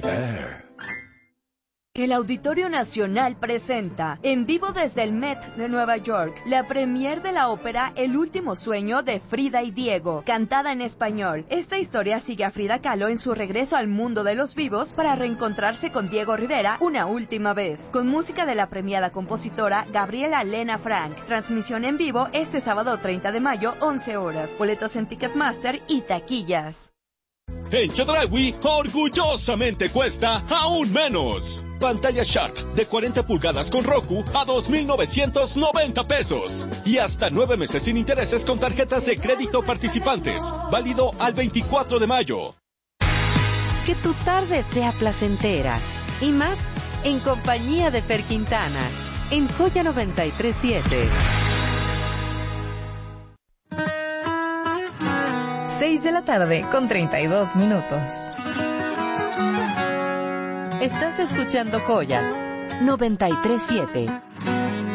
Air. El Auditorio Nacional presenta, en vivo desde el Met de Nueva York, la premier de la ópera El último sueño de Frida y Diego, cantada en español. Esta historia sigue a Frida Kahlo en su regreso al mundo de los vivos para reencontrarse con Diego Rivera una última vez, con música de la premiada compositora Gabriela Lena Frank. Transmisión en vivo este sábado 30 de mayo, 11 horas. Boletos en Ticketmaster y taquillas. En Chedraui, orgullosamente cuesta aún menos. Pantalla Sharp de 40 pulgadas con Roku a 2,990 pesos. Y hasta 9 meses sin intereses con tarjetas de crédito participantes. Válido al 24 de mayo. Que tu tarde sea placentera. Y más, en compañía de Fer Quintana. En Joya 93.7. 6 de la tarde con 32 minutos. Estás escuchando Joya 93.7.